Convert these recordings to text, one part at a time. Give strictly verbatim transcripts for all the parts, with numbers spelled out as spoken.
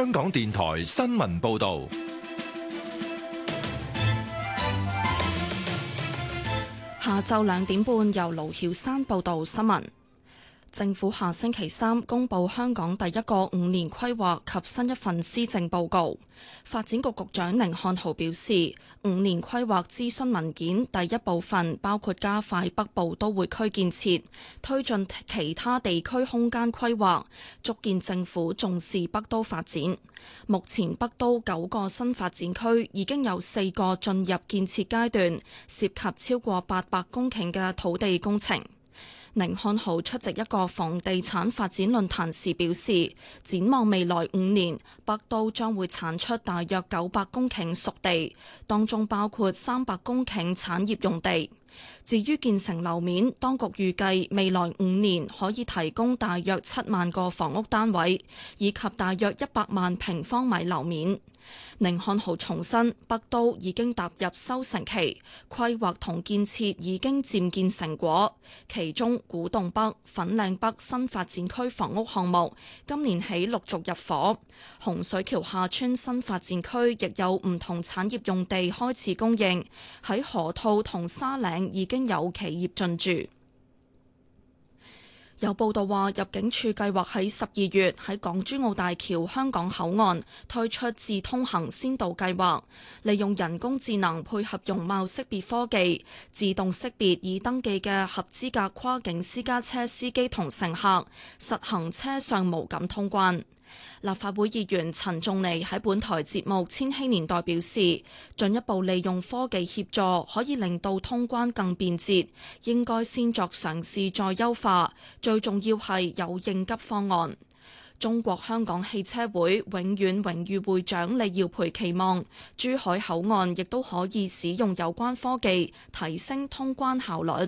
香港電台新聞報道。 下晝兩點半，由盧曉山報道新聞。政府下星期三公布香港第一個五年規劃及新一份施政報告。發展局局長寧漢豪表示，五年規劃諮詢文件第一部分包括加快北部都會區建設，推進其他地區空間規劃，足見政府重視北都發展。目前北都九個新發展區已經有四個進入建設階段，涉及超過八百公頃嘅土地工程。寧漢豪出席一個房地產發展論壇時表示，展望未來五年，北都將會產出大約九百公頃熟地，當中包括三百公頃產業用地。至於建成樓面，當局預計未來五年可以提供大約七萬個房屋單位，以及大約一百萬平方米樓面。寧漢豪重申，北都已經踏入收成期，規劃同建設已經漸見成果。其中，古洞北、粉嶺北新發展區房屋項目今年起陸續入伙，洪水橋廈村新發展區亦有唔同產業用地開始供應，喺河套同沙嶺已經有企業進駐。有報道話，入境處計劃喺十二月喺港珠澳大橋香港口岸推出智通行先導計劃，利用人工智能配合容貌識別科技，自動識別已登記嘅合資格跨境私家車司機同乘客，實行車上無感通關。立法會議員陳仲尼喺本台節目《千禧年代》表示，進一步利用科技協助，可以令到通關更便捷，應該先作嘗試再優化，最重要係有應急方案。中國香港汽車會永遠榮譽會長李耀培期望珠海口岸亦都可以使用有關科技，提升通關效率。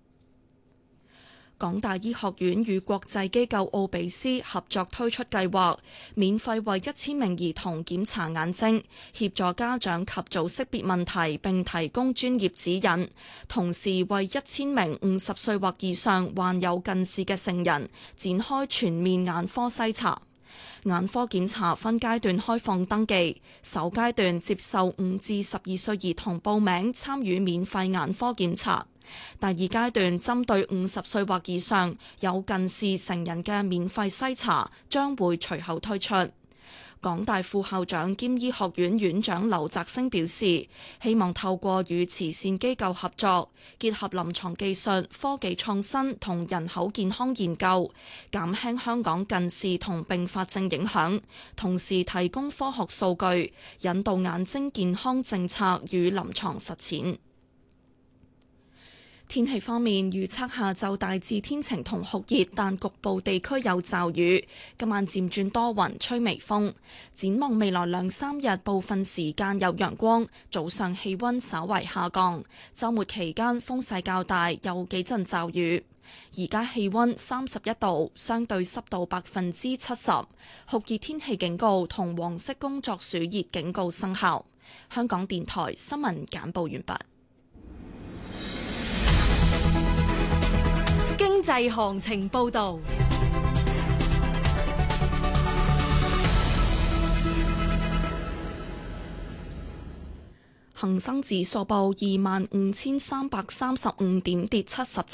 港大醫學院與國際機構奧比斯合作推出計劃，免費為一千名兒童檢查眼睛，協助家長及早識別問題並提供專業指引，同時為一千名五十歲或以上患有近視嘅成人展開全面眼科篩查。眼科檢查分階段開放登記，首階段接受五至十二歲兒童報名參與免費眼科檢查。第二階段針對五十歲或以上有近視成人嘅免費篩查將會隨後推出。港大副校長兼醫學院院長劉澤星表示，希望透過與慈善機構合作，結合臨床技術、科技創新同人口健康研究，減輕香港近視同併發症影響，同時提供科學數據，引導眼睛健康政策與臨床實踐。天氣方面，預測下晝大致天晴同酷熱，但局部地區有驟雨。今晚漸轉多雲，吹微風。展望未來兩三日，部分時間有陽光，早上氣溫稍為下降。週末期間風勢較大，有幾陣驟雨。而家氣溫三十一度，相對濕度百分之七十，酷熱天氣警告同黃色工作暑熱警告生效。香港電台新聞簡報完畢。 經濟行情報道， 恒生指數報二萬五千三百三十五點，跌七十七